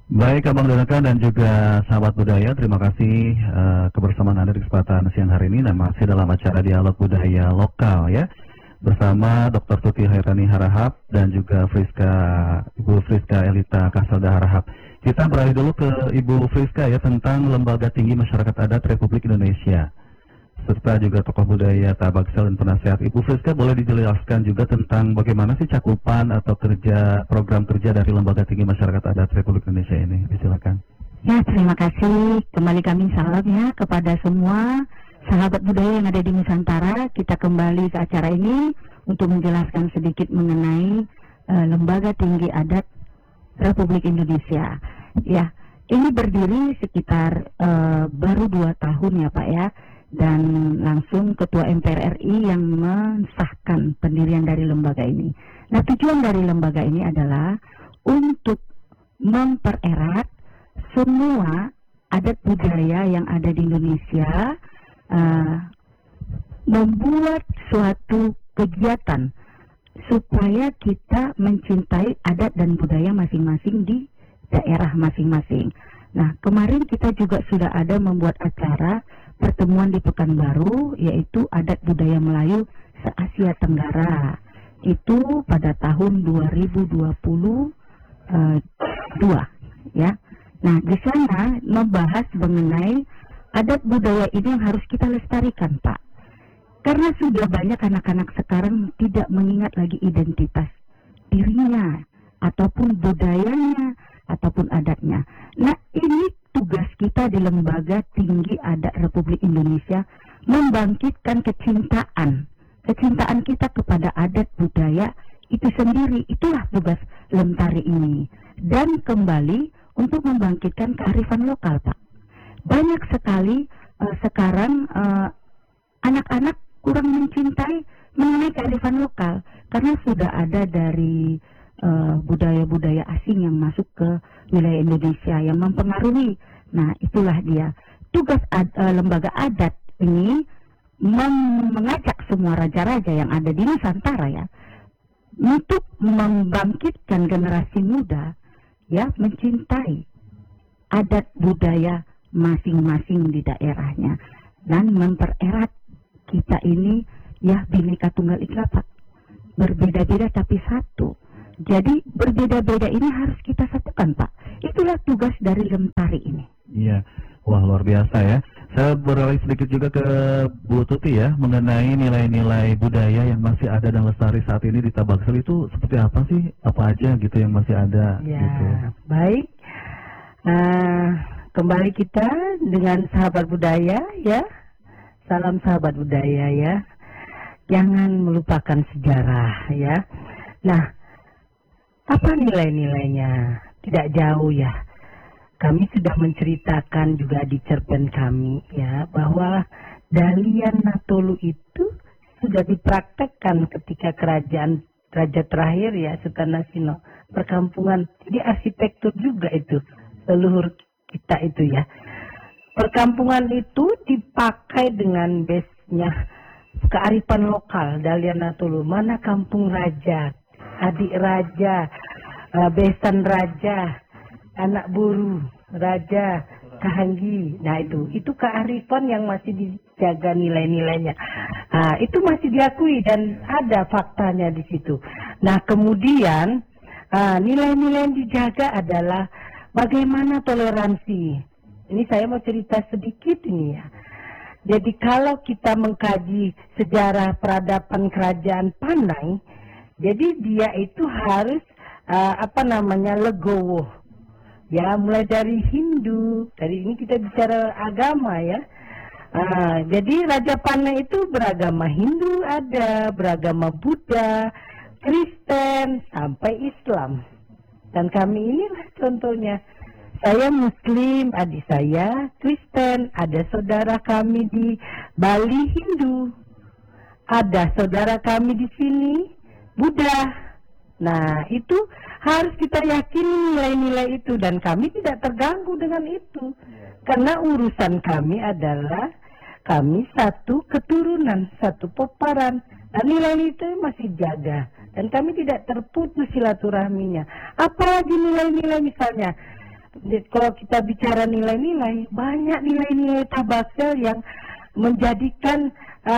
Baik Abang Donatan dan juga sahabat budaya, terima kasih kebersamaan Anda di kesempatan siang hari ini dan masih dalam acara Dialog Budaya Lokal ya. Bersama Dr. Tuti Hairani Harahap dan juga Ibu Friska Elita Kasalda Harahap. Kita beralih dulu ke Ibu Friska ya tentang Lembaga Tinggi Masyarakat Adat Republik Indonesia. Serta juga tokoh budaya Tabaksel dan penasehat. Ibu Friska boleh dijelaskan juga tentang bagaimana sih cakupan atau program kerja dari Lembaga Tinggi Masyarakat Adat Republik Indonesia ini? Silakan. Ya, terima kasih. Kembali kami salam ya kepada semua sahabat budaya yang ada di Nusantara. Kita kembali ke acara ini untuk menjelaskan sedikit mengenai Lembaga Tinggi Adat Republik Indonesia. Ya, ini berdiri sekitar baru 2 tahun ya Pak ya. Dan langsung Ketua MPR RI yang mensahkan pendirian dari lembaga ini. Nah, tujuan dari lembaga ini adalah untuk mempererat semua adat budaya yang ada di Indonesia, membuat suatu kegiatan supaya kita mencintai adat dan budaya masing-masing di daerah masing-masing. Nah, kemarin kita juga sudah ada membuat acara pertemuan di Pekanbaru, yaitu Adat Budaya Melayu se-Asia Tenggara. Itu pada tahun 2022 ya. Nah, di sana membahas mengenai adat budaya ini yang harus kita lestarikan, Pak. Karena sudah banyak anak-anak sekarang tidak mengingat lagi identitas dirinya ataupun budayanya ataupun adatnya. Nah, ini tugas kita di Lembaga Tinggi Adat Republik Indonesia membangkitkan kecintaan kita kepada adat budaya itu sendiri. Itulah tugas Lentari ini. Dan kembali untuk membangkitkan kearifan lokal, Pak. Banyak sekali sekarang anak-anak kurang mencintai mengenai kearifan lokal karena sudah ada dari budaya-budaya asing yang masuk ke wilayah Indonesia yang mempengaruhi. Nah, itulah dia. Tugas lembaga adat ini mengajak semua raja-raja yang ada di Nusantara ya untuk membangkitkan generasi muda ya mencintai adat budaya masing-masing di daerahnya dan mempererat kita ini ya Bhinneka Tunggal Ika, Pak. Berbeda-beda tapi satu. Jadi berbeda-beda ini harus kita satukan, Pak. Itulah tugas dari Lentari ini. Iya, wah luar biasa ya. Saya beralih sedikit juga ke Bu Tuti ya, mengenai nilai-nilai budaya yang masih ada dan lestari saat ini di Tabaksel itu seperti apa sih? Apa aja gitu yang masih ada? Ya, gitu. Baik. Kembali kita dengan sahabat budaya ya. Salam sahabat budaya ya. Jangan melupakan sejarah ya. Nah, apa nilai-nilainya? Tidak jauh ya. Kami sudah menceritakan juga di cerpen kami ya bahwa Dalian Natolu itu sudah dipraktekkan ketika kerajaan raja terakhir ya Sultan Nasino perkampungan. Jadi arsitektur juga itu leluhur kita itu ya. Perkampungan itu dipakai dengan base-nya kearifan lokal Dalian Natolu. Mana kampung raja, adik raja, besan raja, anak buru, raja, kahanggi. Nah itu kearifan yang masih dijaga nilai-nilainya. Itu masih diakui dan ada faktanya di situ. Nah kemudian nilai-nilai yang dijaga adalah bagaimana toleransi. Ini saya mau cerita sedikit ini ya. Jadi kalau kita mengkaji sejarah peradaban kerajaan Panai, jadi dia itu harus legowo. Ya, mulai dari Hindu, dari ini kita bicara agama ya. Jadi Raja Panai itu beragama Hindu ada, beragama Buddha, Kristen, sampai Islam. Dan kami inilah contohnya. Saya Muslim, adik saya Kristen, ada saudara kami di Bali Hindu, ada saudara kami di sini Buddha. Nah itu harus kita yakini nilai-nilai itu dan kami tidak terganggu dengan itu. Karena urusan kami adalah kami satu keturunan, satu peparan. Dan nilai itu masih jaga. Dan kami tidak terputus silaturahminya. Apalagi nilai-nilai misalnya kalau kita bicara nilai-nilai, banyak nilai-nilai Tabaksel yang menjadikan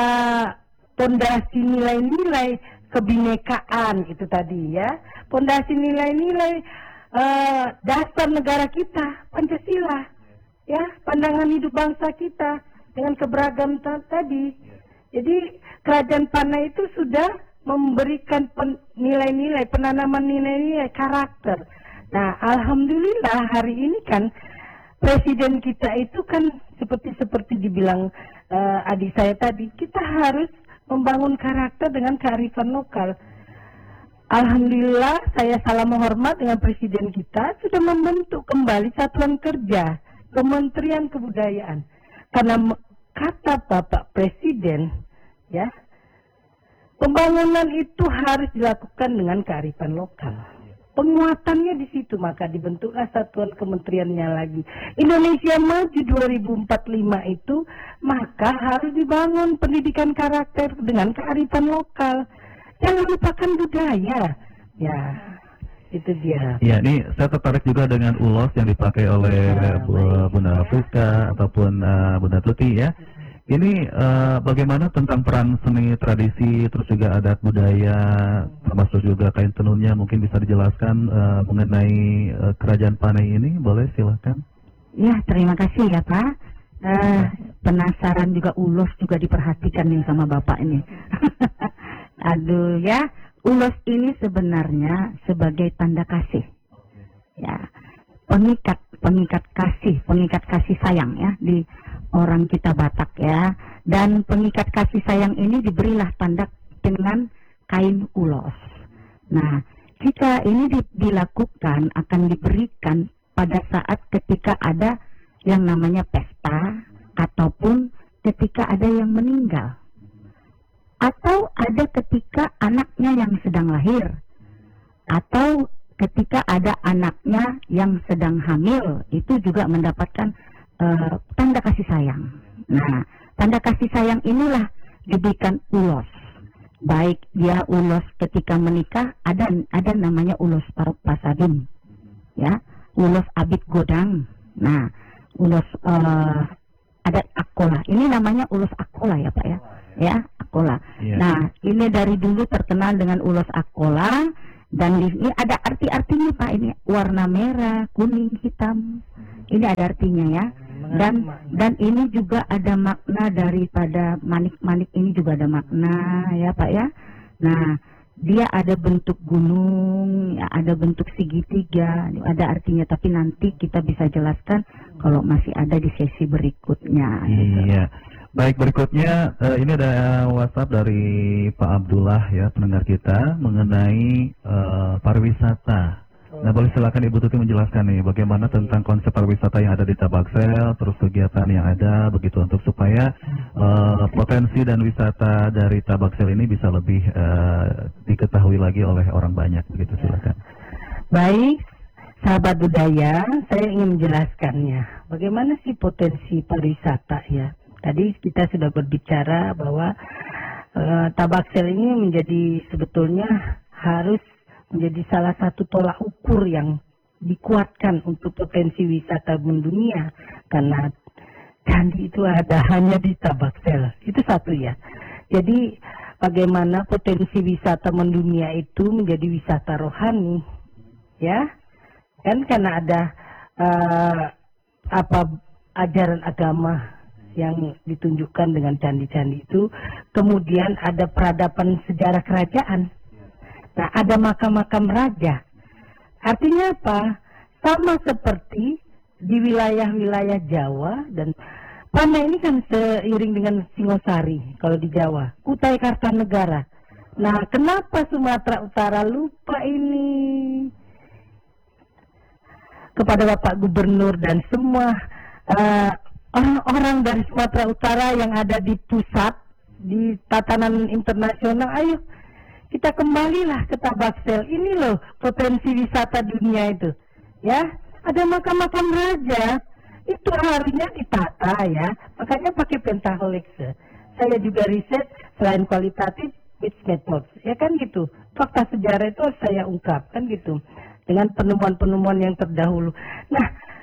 pondasi nilai-nilai kebinekaan itu tadi ya, pondasi nilai-nilai dasar negara kita, Pancasila, ya, pandangan hidup bangsa kita dengan keberagaman tadi. Jadi Kerajaan Panai itu sudah memberikan nilai-nilai, penanaman nilai-nilai karakter. Nah, alhamdulillah hari ini kan Presiden kita itu kan seperti dibilang adik saya tadi, kita harus membangun karakter dengan kearifan lokal. Alhamdulillah, saya salam menghormat dengan Presiden kita sudah membentuk kembali Satuan Kerja Kementerian Kebudayaan. Karena kata Bapak Presiden, ya, pembangunan itu harus dilakukan dengan kearifan lokal. Penguatannya di situ, maka dibentuklah satuan kementeriannya lagi. Indonesia Maju 2045 itu, maka harus dibangun pendidikan karakter dengan kearifan lokal. Jangan lupakan budaya. Ya, itu dia. Ya, ini saya tertarik juga dengan ulos yang dipakai oleh Bunda Friska ataupun Bunda Tuti ya. Ini bagaimana tentang peran seni tradisi, terus juga adat budaya, termasuk juga kain tenunnya, mungkin bisa dijelaskan mengenai Kerajaan Panai ini, boleh silahkan? Ya, terima kasih ya Pak. Penasaran juga ulos juga diperhatikan nih sama Bapak ini. Aduh ya, ulos ini sebenarnya sebagai tanda kasih. Ya, pengikat kasih sayang ya di orang kita Batak ya. Dan pengikat kasih sayang ini diberilah tanda dengan kain ulos. Nah, jika ini dilakukan akan diberikan pada saat ketika ada yang namanya pesta ataupun ketika ada yang meninggal. Atau ada ketika anaknya yang sedang lahir. Atau ketika ada anaknya yang sedang hamil, itu juga mendapatkan tanda kasih sayang. Nah, tanda kasih sayang inilah diberikan ulos. Baik dia ulos ketika menikah, ada namanya ulos pasadum, ya, ulos abit godang. Nah, ulos ada akola. Ini namanya ulos akola ya Pak ya, ya akola. Yeah. Nah, ini dari dulu terkenal dengan ulos akola. Dan ini ada arti-artinya Pak, ini warna merah, kuning, hitam. Ini ada artinya ya. Dan ini juga ada makna daripada manik-manik ini juga ada makna ya Pak ya. Nah, dia ada bentuk gunung, ya, ada bentuk segitiga, ada artinya. Tapi nanti kita bisa jelaskan kalau masih ada di sesi berikutnya. Iya. Baik, berikutnya ini ada WhatsApp dari Pak Abdullah ya, pendengar kita mengenai pariwisata. Nah, boleh silakan Ibu Tuti menjelaskan nih bagaimana tentang konsep pariwisata yang ada di Tabaksel, terus kegiatan yang ada begitu untuk supaya potensi dan wisata dari Tabaksel ini bisa lebih diketahui lagi oleh orang banyak begitu, silakan. Baik, sahabat budaya, saya ingin menjelaskannya. Bagaimana sih potensi pariwisata ya? Tadi kita sudah berbicara bahwa Tabaksel ini menjadi sebetulnya harus menjadi salah satu tolak ukur yang dikuatkan untuk potensi wisata mendunia. Karena candi itu ada hanya di Tabaksel. Itu satu ya. Jadi bagaimana potensi wisata mendunia itu menjadi wisata rohani. Ya. Kan karena ada ajaran agama yang ditunjukkan dengan candi-candi itu, kemudian ada peradaban sejarah kerajaan. Nah, ada makam-makam raja. Artinya apa? Sama seperti di wilayah-wilayah Jawa dan Panai ini kan seiring dengan Singosari kalau di Jawa, Kutai Kartanegara. Nah, kenapa Sumatera Utara lupa ini? Kepada Bapak Gubernur dan semua orang-orang dari Sumatera Utara yang ada di pusat, di tatanan internasional, ayo kita kembalilah ke Tabaksel. Ini loh potensi wisata dunia itu. Ya, ada makam-makam raja, itu harinya ditata ya. Makanya pakai pentahelix. Saya juga riset selain kualitatif, with methods. Ya kan gitu. Fakta sejarah itu saya ungkapkan gitu. Dengan penemuan-penemuan yang terdahulu. Nah,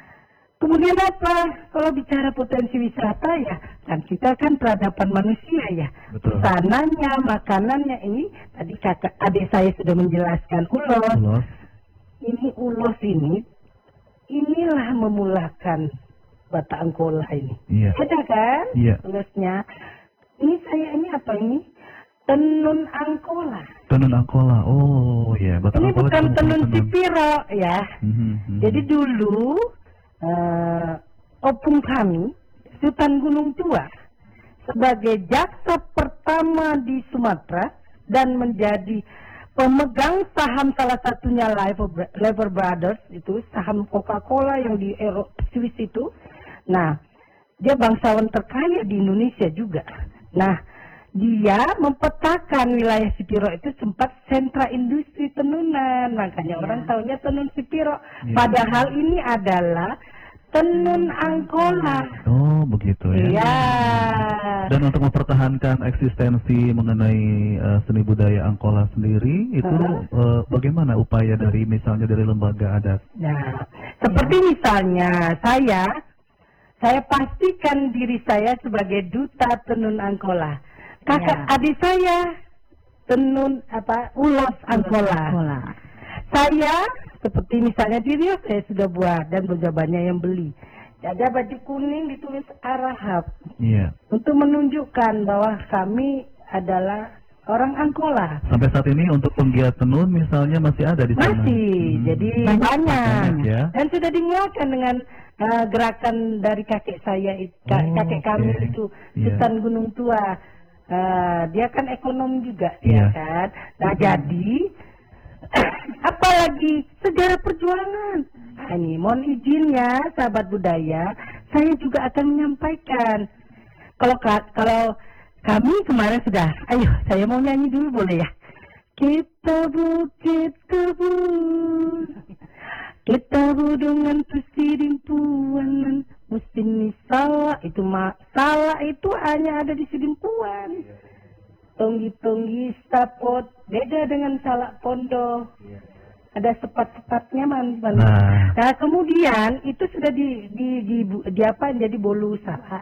Kemudian apa? Kalau bicara potensi wisata ya, kan kita kan peradaban manusia ya. Betul. Sananya, makanannya ini tadi adik saya sudah menjelaskan ulos. Ulos. Ini ulos inilah memulakan Bata Angkola ini. Iya. Ada kan? Iya. Ulosnya. Ini apa ini? Tenun Angkola. Tenun Angkola. Oh, ya. Bata Ini Angkola bukan itu tenun Sipiro ya. Jadi dulu opung kami, Sultan Gunung Tua, sebagai jaksa pertama di Sumatera dan menjadi pemegang saham salah satunya Lever Brothers, itu saham Coca-Cola yang di Swiss itu. Nah, dia bangsawan terkaya di Indonesia juga. Nah, dia mempetakan wilayah Sipiro itu sempat sentra industri tenunan, makanya orang tahunya tenun Sipiro. Padahal ini adalah tenun Angkola. Oh, begitu ya. Iya. Dan untuk mempertahankan eksistensi mengenai seni budaya Angkola sendiri, itu bagaimana upaya dari misalnya dari lembaga adat? Nah, seperti misalnya saya pastikan diri saya sebagai duta tenun Angkola. Kakak adik saya tenun ulos Angkola. Saya seperti misalnya di Riau saya sudah buat dan sudah banyak yang beli. Ada baju kuning ditulis Arahap. Iya. Untuk menunjukkan bahwa kami adalah orang Angkola. Sampai saat ini untuk penggiat tenun misalnya masih ada di sana. Masih, jadi banyak. Ya. Dan sudah dimuatkan dengan gerakan dari kakek saya, kakek kami itu Sultan Gunung Tua. Dia kan ekonom juga, ya kan. Nah jadi apalagi sejarah perjuangan. Nah, ini mohon izinnya sahabat budaya, saya juga akan menyampaikan. Kalau kami kemarin sudah, ayo saya mau nyanyi dulu boleh ya? Kita bukit kebun, kita dengan presiden puanan, musim ini salah itu salah itu hanya ada di Sidimpuan. Tonggi-tonggi sapot beda dengan salak pondok. Ada sepat-sepatnya Nah, kemudian itu sudah di apa jadi bolu salak.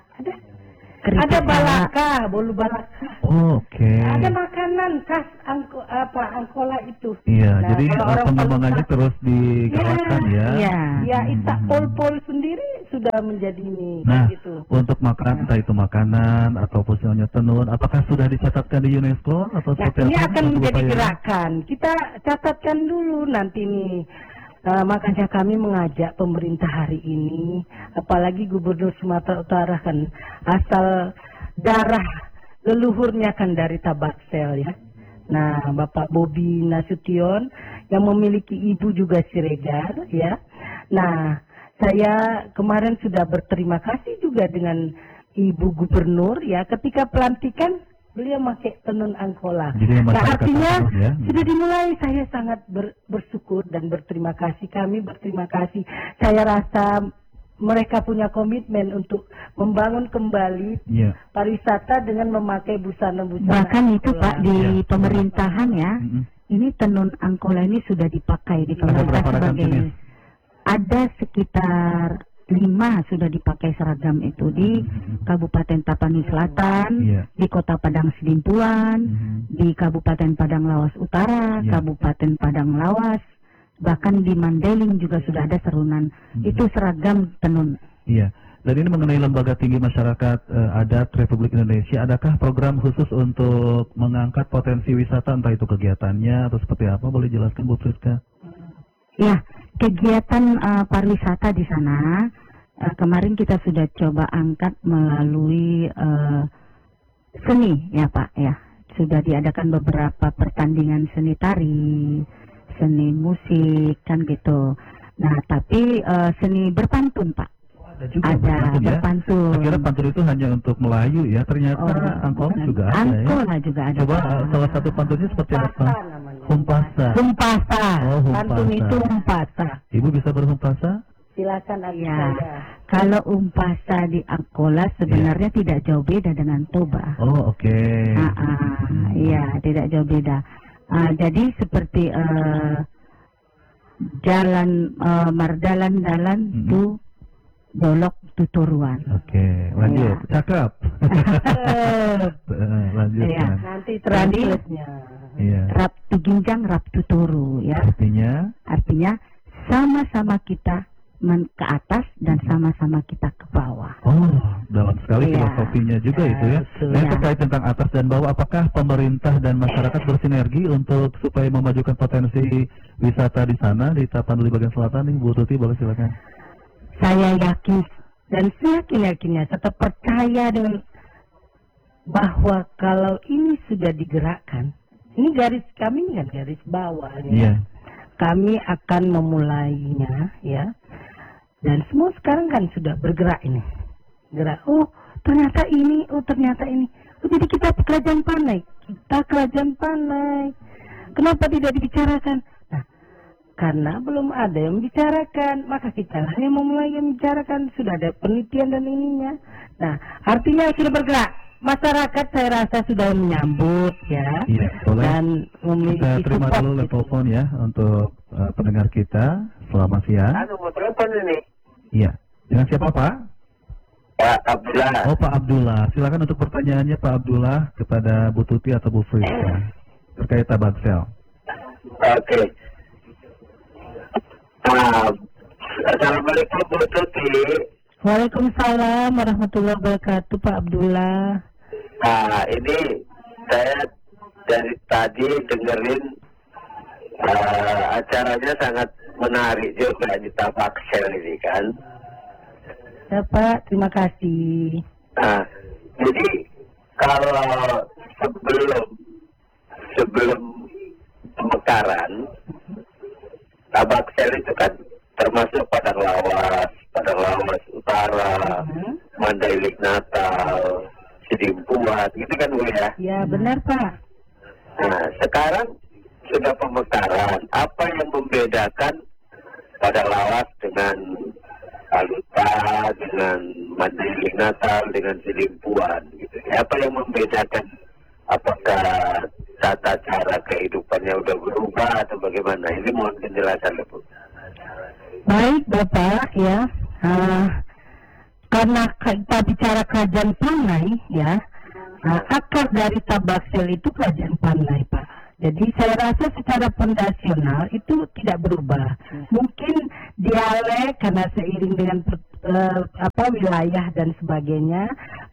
Ada balaka, bolu balaka. Oh, oke. Ada makanan khas Angkola itu. Iya, Nah, jadi kalau orang pengembangannya terus digerakkan ya. Iya, Itak Pol-Pol sendiri sudah menjadi ini. Nah, gitu. untuk makan, entah itu makanan atau misalnya tenun, apakah sudah dicatatkan di UNESCO atau seperti ini apa? akan menjadi upaya? gerakan. Kita catatkan dulu nanti nih. Makanya kami mengajak pemerintah hari ini, apalagi Gubernur Sumatera Utara kan asal darah leluhurnya kan dari Tabaksel ya. Nah, Bapak Bobi Nasution yang memiliki ibu juga Siregar ya. Nah, saya kemarin sudah berterima kasih juga dengan Ibu Gubernur ya ketika pelantikan beliau pakai tenun Angkola. Nah, artinya sudah dimulai. Saya sangat bersyukur dan berterima kasih. Kami berterima kasih. Saya rasa mereka punya komitmen untuk membangun kembali pariwisata dengan memakai busana-busana. Bahkan Angkola. itu Pak di pemerintahan ya, ini tenun Angkola ini sudah dipakai di pemerintah sebagai ada sekitar 5 sudah dipakai seragam itu di Kabupaten Tapanuli Selatan, di Kota Padang Sidimpuan, di Kabupaten Padang Lawas Utara, Kabupaten Padang Lawas, bahkan di Mandailing juga sudah ada serunan. Itu seragam tenun. Iya. Dan ini mengenai Lembaga Tinggi Masyarakat Adat Republik Indonesia, adakah program khusus untuk mengangkat potensi wisata, entah itu kegiatannya atau seperti apa? Boleh jelaskan Bu Friska? Ya, kegiatan pariwisata di sana kemarin kita sudah coba angkat melalui seni ya Pak ya. Sudah diadakan beberapa pertandingan seni tari, seni musik kan gitu. Nah, tapi seni berpantun Pak. Ada berpantun. Akhirnya pantun itu hanya untuk Melayu ya. Ternyata Angkola juga ada ya. Angkola juga ada. Coba salah satu pantunnya seperti apa? Humpasa. Humpasa. Oh, humpasa. Pantun itu humpasa. Ibu bisa berhumpasa? Silakan ya. Kalau umpasa di Angkola sebenarnya tidak jauh beda dengan Toba. Oh, oke. Iya, tidak jauh beda. Jadi seperti jalan mardalan-dalan itu Dolok Tuturuan. Oke, lanjut. Ya. Cakep. Lanjut. Iya. Kan. Nanti translate-nya. Iya. Rap Tuginggang Rap Tuturu ya. Artinya Sama-sama kita ke atas dan sama-sama kita ke bawah. dalam sekali Iya. filosofinya juga itu ya. betul. Nah, Iya. terkait tentang atas dan bawah, apakah pemerintah dan masyarakat bersinergi untuk supaya memajukan potensi wisata di sana di Tapanuli bagian selatan nih, Bu Tuti, boleh silakan. Saya yakin dan seyakin-yakinnya tetap percaya dengan bahwa kalau ini sudah digerakkan, ini garis kami kan garis bawah ya. Iya. Kami akan memulainya ya. Dan semua sekarang kan sudah bergerak ini. Gerak. Oh, ternyata ini, oh ternyata ini. Oh, jadi kita kerajaan Panai. Kita kerajaan Panai. Kenapa tidak dibicarakan? Nah, karena belum ada yang membicarakan, maka kita lah yang memulai yang membicarakan. Sudah ada penelitian dan ininya. Nah, artinya sudah bergerak. Masyarakat saya rasa sudah menyambut ya. Iya, boleh. Dan Kita memiliki terima support dulu gitu. telepon ya untuk pendengar kita. Selamat siang. Mau telepon ini. Iya. Dengan siapa, Pak? Pak Abdullah. Oh, Pak Abdullah. Silakan untuk pertanyaannya Pak Abdullah kepada Bu Tuti atau Bu Friska terkait Tabaksel. Oke. Assalamualaikum Bu Tuti. Waalaikumsalam warahmatullahi wabarakatuh Pak Abdullah. Ini saya dari tadi dengerin acaranya sangat menarik juga di Tabaksel ini kan. Ya Pak, terima kasih. Nah, jadi kalau sebelum pemekaran, Tabaksel itu kan termasuk Padang Lawas Utara, Mandailing Natal, Sidimpuan, gitu kan Bu ya? Ya benar Pak. Nah, sekarang sudah pemekaran, apa yang membedakan Padang Lawas dengan Aluta, dengan Mandailing Natal, dengan Sidimpuan, gitu. Apa yang membedakan? Apakah tata cara kehidupannya udah berubah atau bagaimana? Ini mohon penjelasan Bu. Baik Bapak ya. Karena kita bicara kerajaan Panai ya, akar dari Tabaksel itu kerajaan Panai Pak. Jadi saya rasa secara fondasional itu tidak berubah. Mungkin dialek karena seiring dengan wilayah dan sebagainya,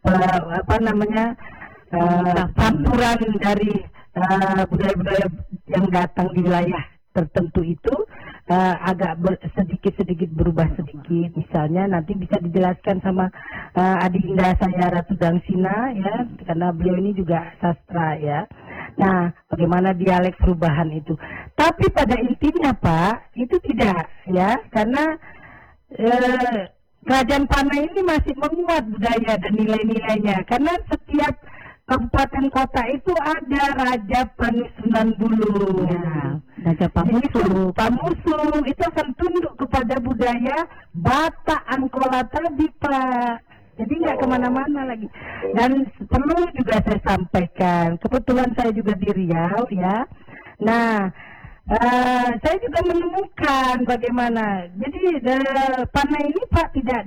campuran dari budaya-budaya yang datang di wilayah tertentu itu agak sedikit berubah sedikit. Misalnya nanti bisa dijelaskan sama Adinda saya Ratu Dangsina ya, karena beliau ini juga sastra ya. Nah, bagaimana dialek perubahan itu. Tapi pada intinya Pak, itu tidak ya, karena Kerajaan Panai ini masih menguat budaya dan nilai-nilainya, karena setiap kabupaten kota itu ada Raja Panusunan dulu. Ya, Raja Pamusu. Pamusu itu akan tunduk kepada budaya Batak Angkola tadi Pak. Jadi nggak kemana-mana lagi. Dan perlu juga saya sampaikan, kebetulan saya juga di Riau ya. Nah, saya juga menemukan bagaimana. Jadi Panai ini Pak tidak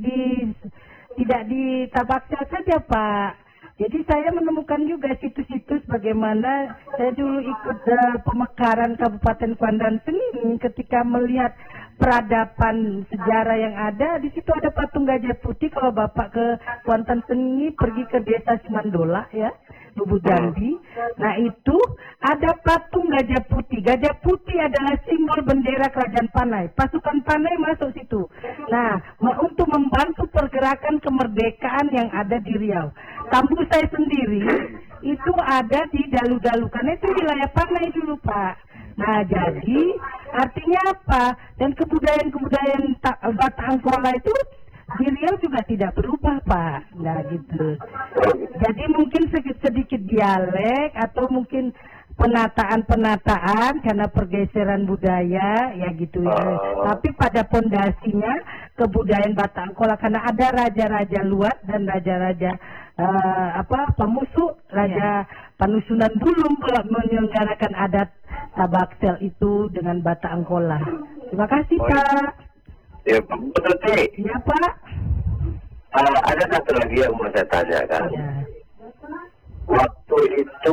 di Tabaksel saja Pak. Jadi saya menemukan juga situs-situs bagaimana saya dulu ikut pemekaran Kabupaten Kuantan Sengingi ketika melihat peradaban sejarah yang ada. Di situ ada patung gajah putih. Kalau Bapak ke Kuantan Sengingi pergi ke desa Simandola ya, Lubuk Jambi. Nah itu ada patung gajah putih. Gajah putih adalah simbol bendera Kerajaan Panai. Pasukan Panai masuk situ. Nah untuk membantu pergerakan kemerdekaan yang ada di Riau. Kampung saya sendiri itu ada di Dalu-Dalu, karena itu wilayah Panai dulu Pak. Nah jadi artinya apa? Dan kebudayaan Batak Angkola itu di Riau juga tidak berubah Pak. Nah gitu. Jadi mungkin sedikit dialek atau mungkin penataan karena pergeseran budaya ya gitu ya. Tapi pada pondasinya kebudayaan Batak Angkola, karena ada raja-raja luar dan raja-raja Pamusu, Raja Panusunan dulu menyelenggarakan adat Tabaksel itu dengan Batak Angkola. Terima kasih Pak. Ya, betul. Ya Pak. Ada satu lagi yang mau saya tanyakan. Ya. Waktu itu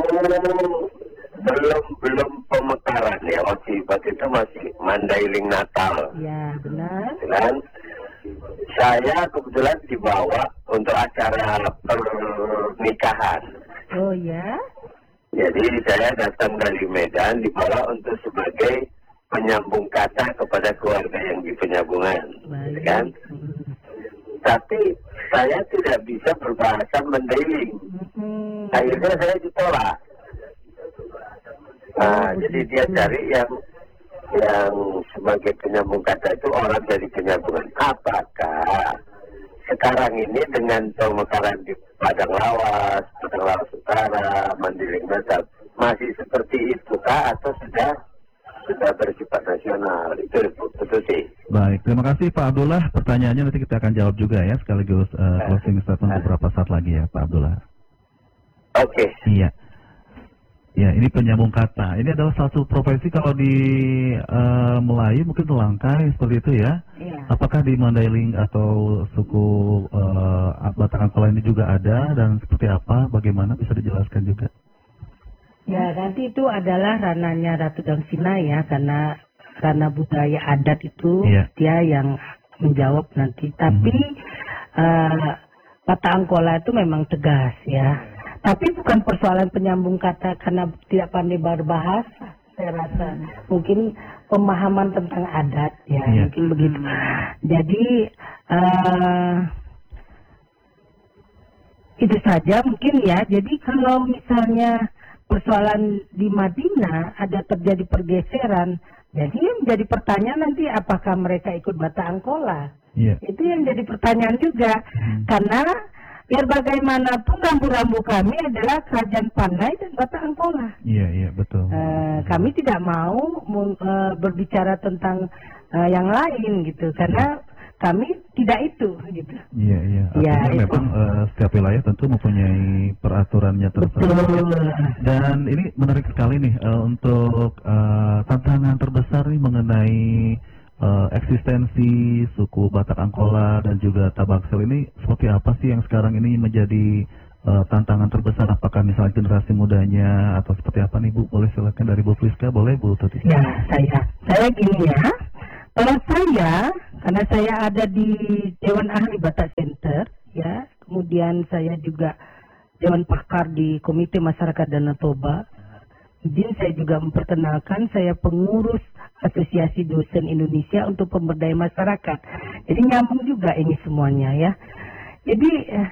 belum pemekaran ya, waktu itu masih Mandailing Natal. Ya benar. Dan saya kebetulan dibawa untuk acara pernikahan. Oh ya. Jadi saya datang dari Medan dibawa untuk sebagai penyambung kata kepada keluarga yang di penyambungan, Baik. kan? Tapi saya tidak bisa berbahasa Mandailing. Akhirnya saya ditolak. Nah, jadi dia cari yang sebagai penyambung kata itu orang dari penyambungan. Apakah sekarang ini dengan pemekaran di Padang Lawas Utara, Mandailing Natal masih seperti itu kah atau sudah bersifat nasional? Itu betul sih. Baik, terima kasih Pak Abdullah. Pertanyaannya nanti kita akan jawab juga ya, sekaligus closing statement beberapa saat lagi ya Pak Abdullah. Oke. Iya. Ya, ini penyambung kata. Ini adalah satu profesi kalau di Melayu mungkin Langkai seperti itu ya. Iya. Apakah di Mandailing atau suku Batak Angkola ini juga ada dan seperti apa? Bagaimana bisa dijelaskan juga? Ya, nanti itu adalah rananya Ratu Dangsina ya, karena budaya adat itu dia yang menjawab nanti. Tapi Batak Angkola itu memang tegas ya. Tapi bukan persoalan penyambung kata karena tidak pandai berbahasa, saya rasa. Mungkin pemahaman tentang adat ya, mungkin begitu. Jadi itu saja mungkin ya. Jadi kalau misalnya persoalan di Madinah ada terjadi pergeseran, jadi menjadi pertanyaan nanti apakah mereka ikut Batak Angkola? Itu yang jadi pertanyaan juga, karena biar bagaimanapun rambu-rambu kami adalah Kerajaan Panai dan Batak Angkola. Iya, betul. Kami tidak mau berbicara tentang yang lain gitu, karena kami tidak itu gitu. Iya. Artinya memang setiap wilayah tentu mempunyai peraturannya tersendiri. Dan ini menarik sekali nih untuk tantangan terbesar nih mengenai eksistensi suku Batak Angkola dan juga Tabaksel ini seperti apa sih yang sekarang ini menjadi tantangan terbesar? Apakah misalnya generasi mudanya atau seperti apa nih Bu? Boleh silakan dari Bu Friska, boleh Bu Tuti? Ya, saya gini ya. Kalau saya, karena saya ada di Dewan Ahli Batak Center, ya, kemudian saya juga Dewan Pakar di Komite Masyarakat Danau Toba. Izin saya juga memperkenalkan, saya pengurus Asosiasi Dosen Indonesia untuk Pemberdayaan Masyarakat. Jadi nyambung juga ini semuanya ya. Jadi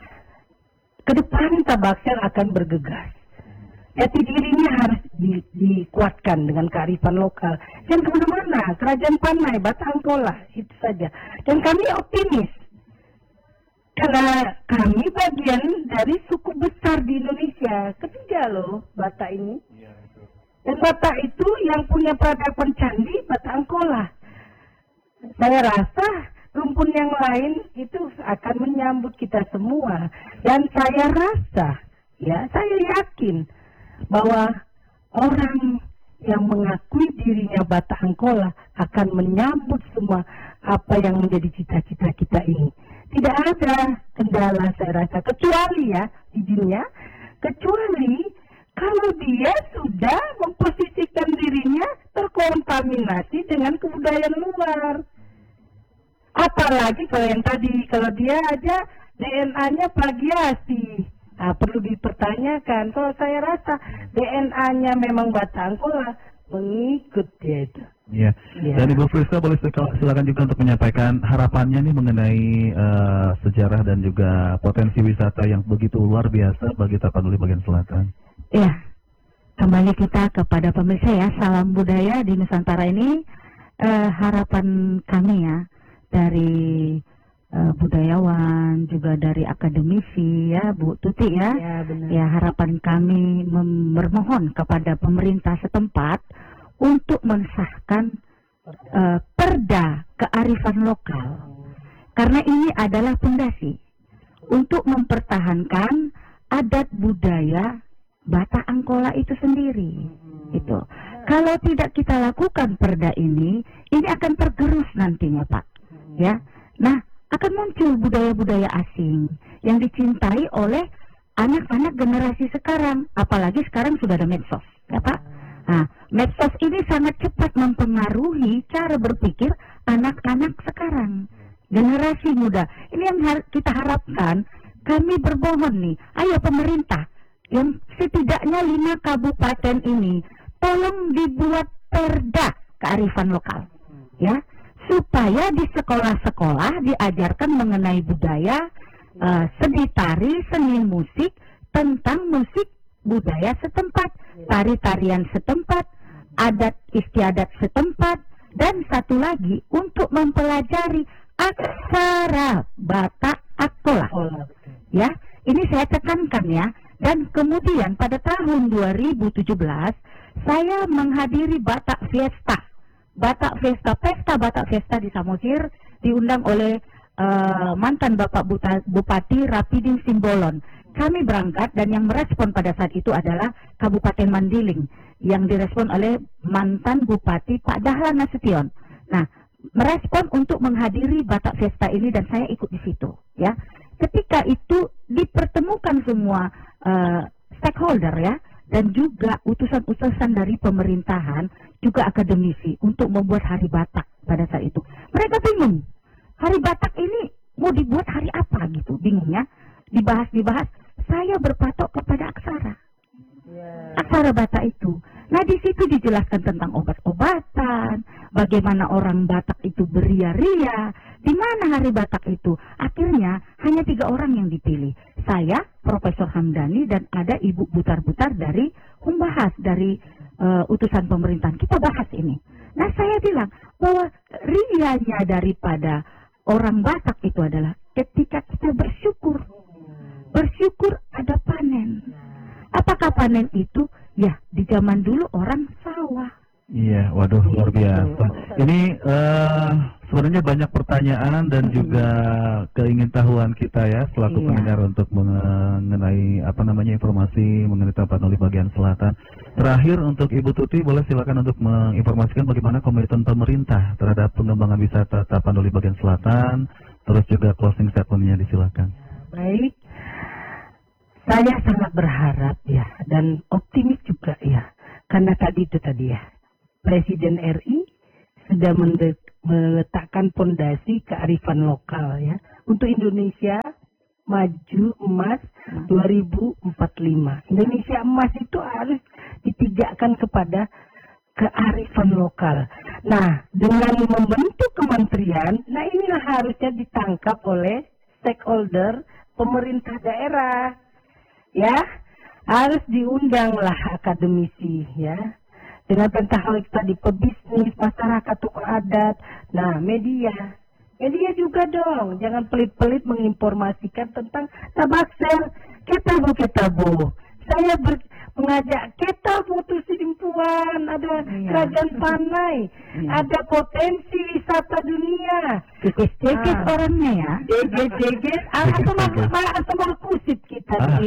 ke depan Tabaksel akan bergegas. Jati dirinya harus dikuatkan dengan kearifan lokal. Dan kemana-mana, Kerajaan Panai, Batak Angkola, itu saja. Dan kami optimis. Karena kami bagian dari suku besar di Indonesia. Ketiga loh, Batak ini. Dan Batak itu yang punya peradaban candi, Batak Angkola. Saya rasa rumpun yang lain itu akan menyambut kita semua. Dan saya rasa, ya saya yakin bahwa orang yang mengakui dirinya Batak Angkola akan menyambut semua apa yang menjadi cita-cita kita ini. Tidak ada kendala saya rasa, kecuali ya izinnya, kecuali kalau dia sudah memposisikan dirinya terkontaminasi dengan kebudayaan luar. Apalagi kalau yang tadi, kalau dia aja DNA-nya plagiasi. Nah, perlu dipertanyakan. Kalau saya rasa DNA-nya memang Batak Angkola, mengikut dia itu. Iya. Dan Ibu Friska boleh silakan juga untuk menyampaikan harapannya nih mengenai sejarah dan juga potensi wisata yang begitu luar biasa bagi Tapanuli bagian selatan. Ya, kembali kita kepada pemirsa ya, salam budaya di Nusantara ini. Harapan kami ya dari budayawan, juga dari akademisi ya Bu Tuti ya. Ya, benar. Ya, harapan kami bermohon kepada pemerintah setempat untuk mensahkan perda kearifan lokal. Karena ini adalah fondasi untuk mempertahankan adat budaya Batak Angkola itu sendiri. Itu. Kalau tidak kita lakukan perda ini akan tergerus nantinya Pak. ya. Nah, akan muncul budaya-budaya asing yang dicintai oleh anak-anak generasi sekarang, apalagi sekarang sudah ada medsos, ya Pak. Nah, medsos ini sangat cepat mempengaruhi cara berpikir anak-anak sekarang, generasi muda. Ini yang kita harapkan. Kami bermohon nih, ayo pemerintah, yang setidaknya 5 kabupaten ini, tolong dibuat perda kearifan lokal, ya, supaya di sekolah-sekolah diajarkan mengenai budaya, seni tari, seni musik, tentang musik budaya setempat, tari-tarian setempat, adat istiadat setempat, dan satu lagi untuk mempelajari aksara Batak Akkola. Ya, ini saya tekankan ya. Dan kemudian pada tahun 2017 saya menghadiri Batak Fiesta. Batak Fiesta, pesta Batak Fiesta di Samosir, diundang oleh mantan Bapak Bupati Rapidin Simbolon. Kami berangkat dan yang merespon pada saat itu adalah Kabupaten Mandiling yang direspon oleh mantan Bupati Pak Dahlan Nasution. Nah, merespon untuk menghadiri Batak Fiesta ini dan saya ikut di situ, ya. Ketika itu dipertemukan semua stakeholder ya, dan juga utusan-utusan dari pemerintahan, juga akademisi untuk membuat Hari Batak pada saat itu. Mereka bingung. Hari Batak ini mau dibuat hari apa gitu, bingungnya. Dibahas, saya berpatok kepada aksara. Aksara Batak itu. Nah, di situ dijelaskan tentang obat-obatan, bagaimana orang Batak itu beria-ria, di mana Hari Batak itu. Akhirnya hanya 3 orang yang dipilih. Saya, Profesor Hamdani, dan ada Ibu Butar-Butar dari Humbahas, dari utusan pemerintahan. Kita bahas ini. Nah, saya bilang bahwa rianya daripada orang Batak itu adalah ketika kita bersyukur. Bersyukur ada panen. Apakah panen itu? Ya, di zaman dulu orang sawah. Iya, waduh, luar biasa. Ini sebenarnya banyak pertanyaan dan juga keingintahuan kita ya selaku pendengar untuk mengenai informasi mengenai Tapanuli bagian selatan. Terakhir untuk Ibu Tuti, boleh silakan untuk menginformasikan bagaimana komitmen pemerintah terhadap pengembangan wisata Tapanuli bagian selatan, terus juga closing statement-nya disilakan. Baik. Saya sangat berharap ya dan optimis juga ya, karena tadi ya Presiden RI sudah meletakkan fondasi kearifan lokal ya untuk Indonesia maju emas 2045. Indonesia emas itu harus dipijakkan kepada kearifan lokal. Nah, dengan membentuk kementerian, nah inilah harusnya ditangkap oleh stakeholder pemerintah daerah. Ya, harus diundanglah akademisi ya. Dengan pentaholik tadi pebisnis, masyarakat, tokoh adat. Nah, media juga dong. Jangan pelit-pelit menginformasikan tentang Tabaksel. Ketabo. Saya mengajak kita foto Sidimpuan, ada Kerajaan Panai, ada potensi wisata dunia. Cekis orangnya ya. Jeges atau mau kusip kita. Nah,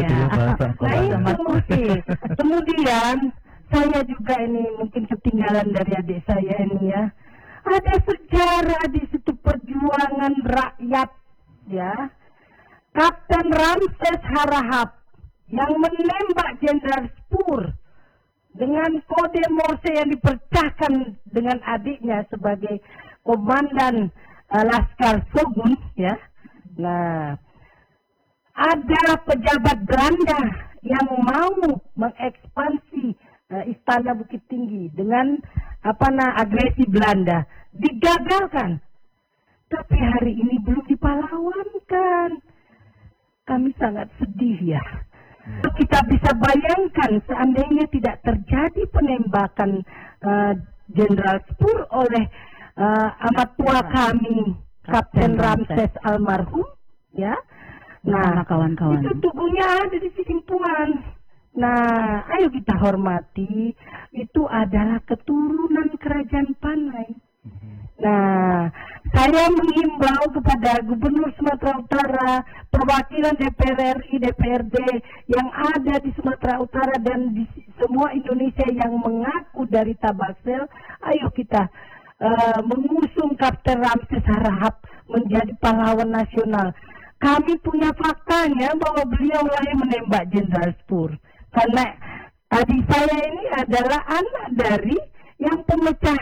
itu musik. Kemudian saya juga ini mungkin ketinggalan dari adik saya ini ya. Ada sejarah di situ perjuangan rakyat ya. Kapten Ramses Harahap yang menembak Jenderal Spur dengan kode Morse yang dipecahkan dengan adiknya sebagai komandan Laskar Shogun ya. Nah, ada pejabat Belanda yang mau mengekspansi Istana Bukit Tinggi dengan agresi Belanda, digagalkan. Tapi hari ini belum dipahlawankan. Kami sangat sedih ya. Kita bisa bayangkan seandainya tidak terjadi penembakan Jenderal Spur oleh amat tua kami Kapten Ramses almarhum ya. Nah, kawan-kawan, itu tubuhnya ada di Sidimpuan. Nah, ayo kita hormati, itu adalah keturunan Kerajaan Panai. Nah, saya menghimbau kepada Gubernur Sumatera Utara, perwakilan DPR RI, DPRD yang ada di Sumatera Utara dan di semua Indonesia yang mengaku dari Tabaksel, ayo kita mengusung Kapten Ramses Harahap menjadi pahlawan nasional. Kami punya faktanya bahwa beliau lah yang menembak Jenderal Spur. Karena adik saya ini adalah anak dari yang pemecah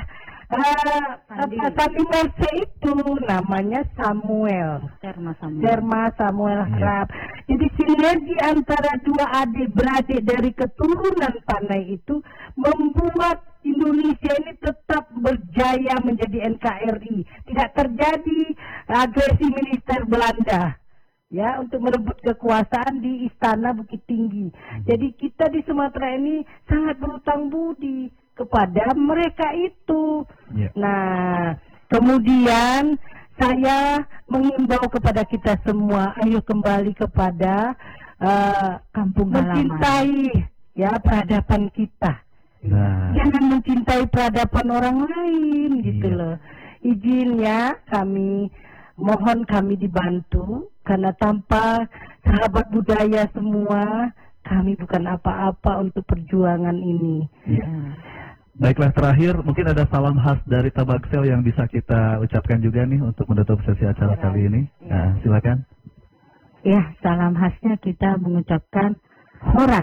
Sandi Morse itu, namanya Samuel Derma Samuel Harahap. Jadi sinergi antara dua adik-beradik dari keturunan Panai itu membuat Indonesia ini tetap berjaya menjadi NKRI. Tidak terjadi agresi militer Belanda ya untuk merebut kekuasaan di Istana Bukit Tinggi. Jadi kita di Sumatera ini sangat berutang budi kepada mereka itu. Nah, kemudian saya mengimbau kepada kita semua, ayo kembali kepada kampung halaman, mencintai ya peradaban kita. Nah, Jangan mencintai peradaban orang lain gitu loh. Izin ya, mohon kami dibantu karena tanpa sahabat budaya semua kami bukan apa-apa untuk perjuangan ini. baiklah, terakhir mungkin ada salam khas dari Tabaksel yang bisa kita ucapkan juga nih untuk menutup sesi acara kali ini. Nah, silakan. Ya, salam khasnya kita mengucapkan horas.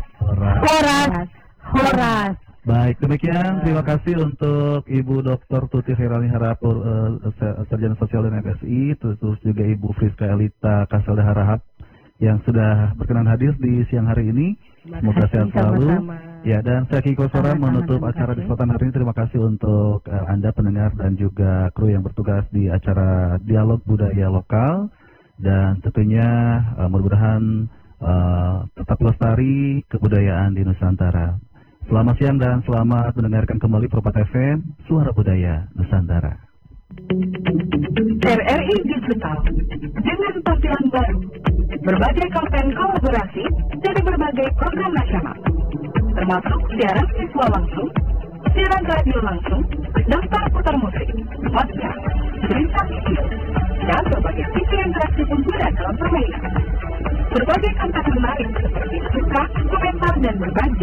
Baik, demikian terima kasih untuk Ibu Dr. Tuti Hairani Harahap, Sarjana Sosial dan FSI, terus juga Ibu Friska Elita Kaselda Harahap yang sudah berkenan hadir di siang hari ini. Semoga sehat selalu. Ya, dan saya Kiko Sora menutup acara di kesempatan hari ini. Terima kasih untuk Anda pendengar dan juga kru yang bertugas di acara Dialog Budaya Lokal, dan tentunya mudah-mudahan tetap lestari kebudayaan di Nusantara. Selamat siang dan selamat mendengarkan kembali Propat FM, Suara Budaya Nusantara. RRI Digital dengan tampilan baru, berbagai konten kolaborasi dari berbagai program nasional, termasuk siaran visual langsung, siaran radio langsung, daftar putar musik, podcast, berita video, dan berbagai fitur interaksi pun ada dalam permainan. Berbagai konten menarik seperti suka, komentar, dan berbagi